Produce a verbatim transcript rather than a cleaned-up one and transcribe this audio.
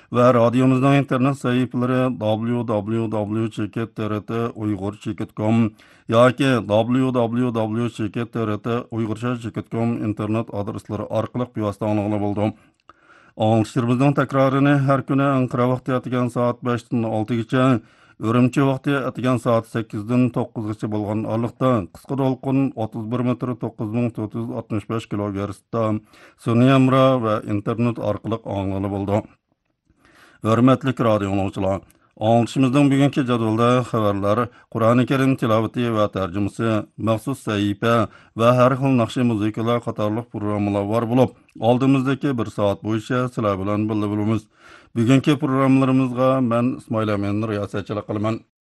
va radiomizning internet sayfalari w w w cheket t r t uyg'ur cheket com yoki w w w cheket t r t uyg'urcha cheket com internet adreslari orqali bevosita anglab bo'ldi. Anglishlarımızın təkrarını hər günə Ankara vaxtı atgan saat beşdən altıgacha, Ürümçi vaxtı atgan saat səkkizdən toqquzgacha bo'lgan araliqda qisqa dolqin o'ttiz bir metr to'qqiz ming to'rt yuz oltmish besh kilohertzda sun'iy amra va internet orqali anglab bo'ldi. Hörmətli radio dinləyicilər, anglışımızın bugünkü jadvalda xəbərlər, Qur'on-i Karim tilavati və tərcümüsü, məxsus səhifə və hər xil naqshi muzikalar qatarlıq proqramlar var bulub, aldığımızdakı bir saat boyunca sizlər bilan birlikdə bo'lamiz. Bugünkü proqramlarımızga mən İsmail Amin riyasətçilik qilaman.